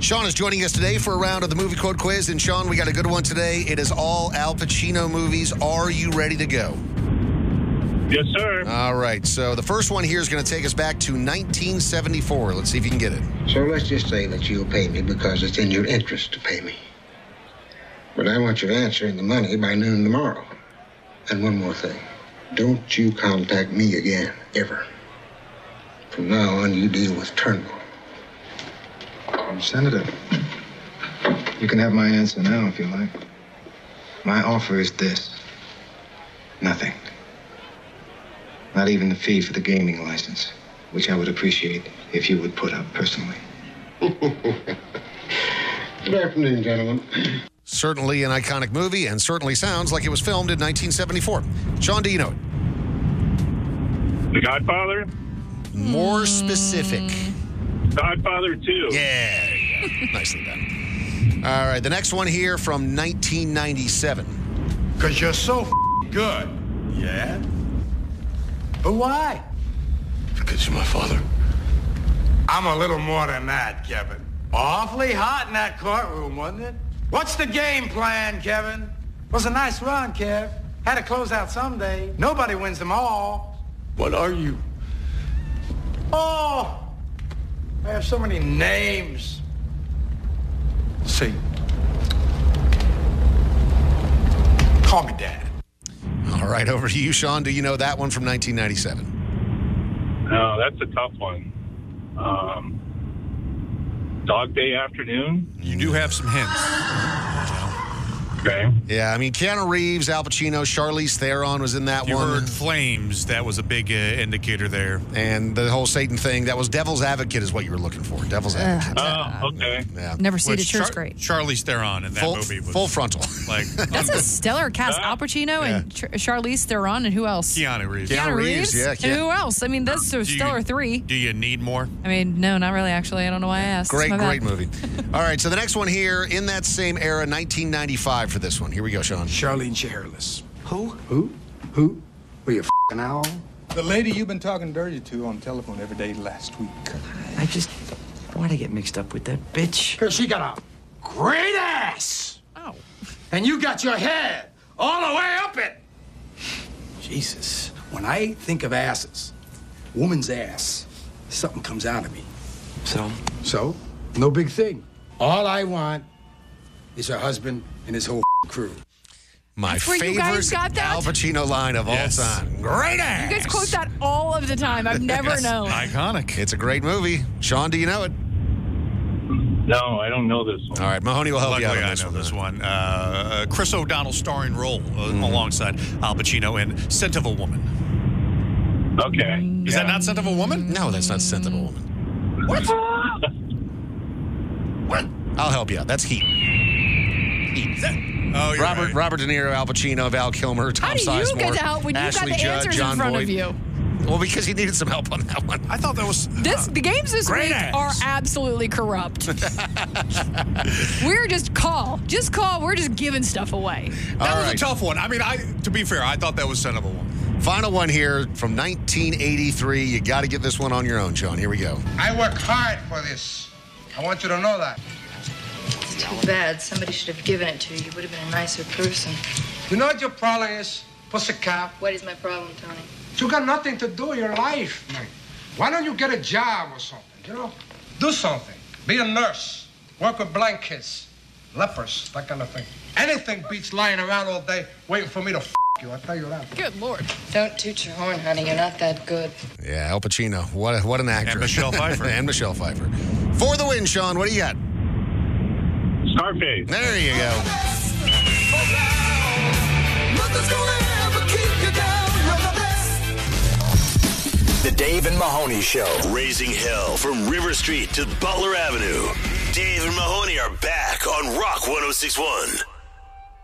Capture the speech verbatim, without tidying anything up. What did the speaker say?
Sean is joining us today for a round of the movie quote quiz. And Sean, we got a good one today. It is all Al Pacino movies. Are you ready to go? Yes, sir. All right. So the first one here is going to take us back to nineteen seventy-four. Let's see if you can get it. So let's just say that you'll pay me because it's in your interest to pay me. But I want you to answer in the money by noon tomorrow. And one more thing. Don't you contact me again, ever. From now on, you deal with Turnbull. Senator, you can have my answer now if you like. My offer is this. Nothing. Not even the fee for the gaming license, which I would appreciate if you would put up personally. Good afternoon, gentlemen. Certainly an iconic movie, and certainly sounds like it was filmed in nineteen seventy-four. Sean, do you know it? The Godfather? More specific. Godfather two. Yeah. Nicely done. All right, the next one here from nineteen ninety-seven. Because you're so f- good. Yeah? But why? Because you're my father. I'm a little more than that, Kevin. Awfully hot in that courtroom, wasn't it? What's the game plan, Kevin? Was a nice run, Kev. Had to close out someday. Nobody wins them all. What are you? Oh, I have so many names. See, call me Dad. All right, over to you, Sean. Do you know that one from nineteen ninety-seven? No, that's a tough one. Um, Dog Day Afternoon? You do have some hints. Okay. Yeah, I mean, Keanu Reeves, Al Pacino, Charlize Theron was in that You one. heard Flames. That was a big uh, indicator there. And the whole Satan thing, that was Devil's Advocate is what you were looking for. Devil's Advocate. Oh, okay. Yeah. Never seen it. Which Sure, it's Char- great. Charlize Theron in that Full, movie was full frontal. like That's a stellar cast. Al Pacino and Ch- Charlize Theron, and who else? Keanu Reeves. Keanu Reeves, yeah, And yeah. who else? I mean, that's a Do you- stellar three. Do you need more? I mean, no, not really, actually. I don't know why I asked. Great, My bad. great movie. All right, so the next one here, in that same era, nineteen ninety-five for this one. Here we go, Sean. Charlene Shairless. Who? Who? Who? Were you f***ing owl? The lady you've been talking dirty to on the telephone every day last week. I just... Why'd I get mixed up with that bitch? Because she got a great ass. Oh. And you got your head all the way up it. Jesus. When I think of asses, woman's ass, something comes out of me. So? So, no big thing. All I want is her husband and his whole crew. My That's where you guys favorite got that? Al Pacino line of Yes. all time. Great ass. You guys quote that all of the time. I've never known. Iconic. It's a great movie. Sean, do you know it? No, I don't know this one. All right, Mahoney will help Luckily, you out on I this know one. this one. Uh, Chris O'Donnell starring role uh, alongside Al Pacino in Scent of a Woman. Okay. Is that not Scent of a Woman? No, that's not Scent of a Woman. What? What? I'll help you out. That's Heat. Heat. Is that- Oh, you're Robert right. Robert De Niro, Al Pacino, Val Kilmer, Tom How do you Sizemore, get the help when you got Ashley the Judd, answers John in front Boyd. of you? Well, because he needed some help on that one. I thought that was... This the games this Great week ass. are absolutely corrupt. We're just call, just call. We're just giving stuff away. That All was right. a tough one. I mean, I to be fair, I thought that was Scent of a Woman. Final one here from nineteen eighty-three. You got to get this one on your own, Sean. Here we go. I work hard for this. I want you to know that. It's too bad. Somebody should have given it to you. You would have been a nicer person. You know what your problem is, pussycat? What is my problem, Tony? You got nothing to do with your life, man. Why don't you get a job or something, you know? Do something. Be a nurse. Work with blankets, lepers, that kind of thing. Anything beats lying around all day waiting for me to f*** you, I tell you that. Good Lord. Don't toot your horn, honey. You're not that good. Yeah, Al Pacino. What a, what an actor. And Michelle Pfeiffer. and Michelle Pfeiffer. For the win, Sean. What do you got? Scarface. There you go. The Dave and Mahoney Show. Raising hell from River Street to Butler Avenue. Dave and Mahoney are back on Rock one oh six point one.